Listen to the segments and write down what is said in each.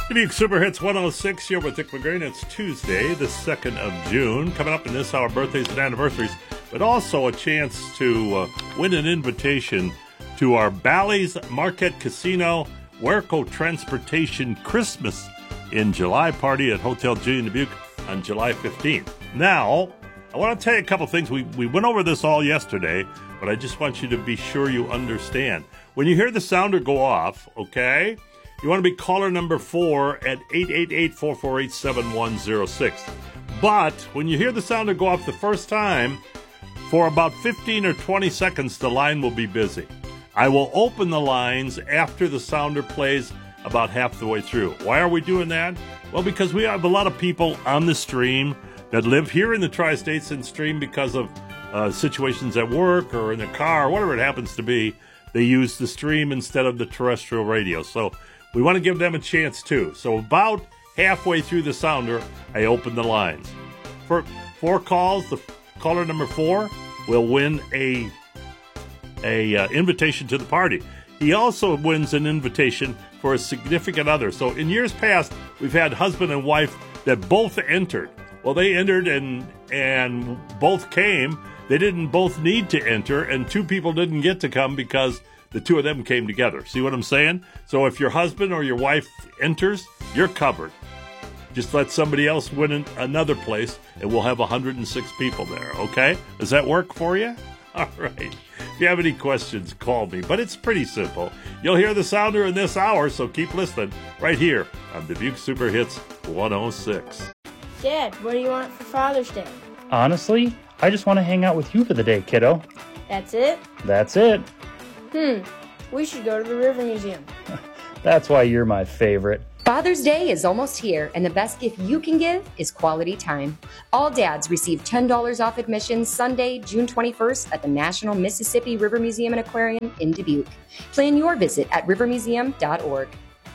Dubuque Super Hits 106 here with Dick McGrain. It's Tuesday, the 2nd of June. Coming up in this hour, birthdays and anniversaries, but also a chance to win an invitation to our Bally's Marquette Casino Huerco Transportation Christmas in July party at Hotel G in Dubuque on July 15th. Now, I want to tell you a couple things. We went over this all yesterday, but I just want you to be sure you understand. When you hear the sounder go off, okay, you want to be caller number 4 at 888-448-7106. But when you hear the sounder go off the first time, for about 15 or 20 seconds, the line will be busy. I will open the lines after the sounder plays about half the way through. Why are we doing that? Well, because we have a lot of people on the stream that live here in the Tri-States and stream because of situations at work or in the car, whatever it happens to be. They use the stream instead of the terrestrial radio. So we want to give them a chance too. So about halfway through the sounder, I open the lines. For 4 calls, the caller number 4 will win a invitation to the party. He also wins an invitation for a significant other. So in years past, we've had husband and wife that both entered. Well, they entered and both came. They didn't both need to enter, and 2 people didn't get to come because the 2 of them came together. See what I'm saying? So if your husband or your wife enters, you're covered. Just let somebody else win in another place, and we'll have 106 people there, okay? Does that work for you? All right. If you have any questions, call me. But it's pretty simple. You'll hear the sounder in this hour, so keep listening right here on Dubuque Super Hits 106. Dad, what do you want for Father's Day? Honestly, I just want to hang out with you for the day, kiddo. That's it? That's it. We should go to the River Museum. That's why you're my favorite. Father's Day is almost here, and the best gift you can give is quality time. All dads receive $10 off admission Sunday, June 21st at the National Mississippi River Museum and Aquarium in Dubuque. Plan your visit at rivermuseum.org.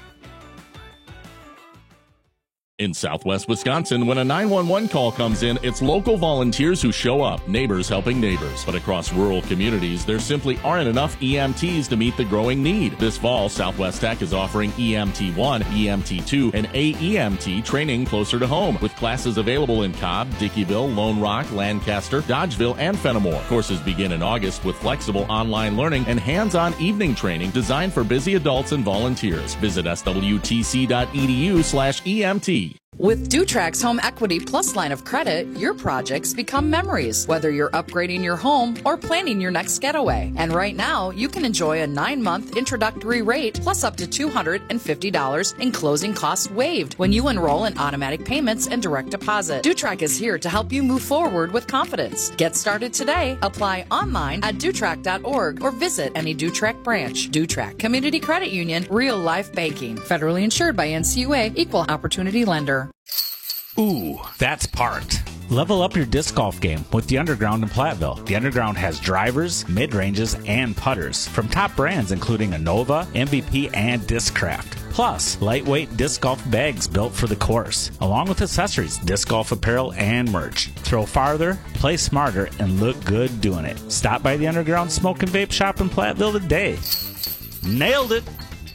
In Southwest Wisconsin, when a 911 call comes in, it's local volunteers who show up, neighbors helping neighbors. But across rural communities, there simply aren't enough EMTs to meet the growing need. This fall, Southwest Tech is offering EMT1, EMT2, and AEMT training closer to home, with classes available in Cobb, Dickeyville, Lone Rock, Lancaster, Dodgeville, and Fenimore. Courses begin in August with flexible online learning and hands-on evening training designed for busy adults and volunteers. Visit swtc.edu/EMT. With Dutrax Home Equity Plus line of credit, your projects become memories, whether you're upgrading your home or planning your next getaway. And right now, you can enjoy a 9-month introductory rate plus up to $250 in closing costs waived when you enroll in automatic payments and direct deposit. Dutrax is here to help you move forward with confidence. Get started today. Apply online at dutrax.org or visit any Dutrax branch. Dutrax Community Credit Union, real life banking. Federally insured by NCUA, equal opportunity lender. Ooh, that's parked. Level up your disc golf game with the Underground in Platteville. The Underground has drivers, mid-ranges, and putters from top brands including Innova, MVP, and Discraft. Plus, lightweight disc golf bags built for the course, along with accessories, disc golf apparel, and merch. Throw farther, play smarter, and look good doing it. Stop by the Underground Smoke and Vape Shop in Platteville today. Nailed it!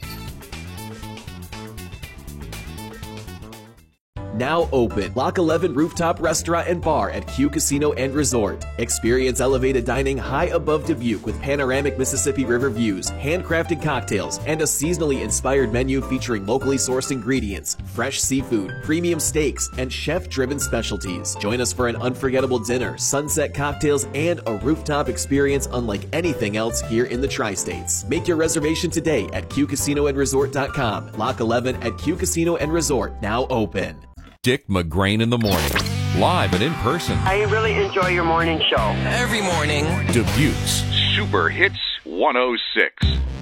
Now open. Lock 11 Rooftop Restaurant and Bar at Q Casino and Resort. Experience elevated dining high above Dubuque with panoramic Mississippi River views, handcrafted cocktails, and a seasonally inspired menu featuring locally sourced ingredients, fresh seafood, premium steaks, and chef-driven specialties. Join us for an unforgettable dinner, sunset cocktails, and a rooftop experience unlike anything else here in the Tri-States. Make your reservation today at QCasinoandResort.com. Lock 11 at Q Casino and Resort. Now open. Dick McGrain in the morning, live and in person. I really enjoy your morning show. Every morning. Dubuque's Super Hits 106.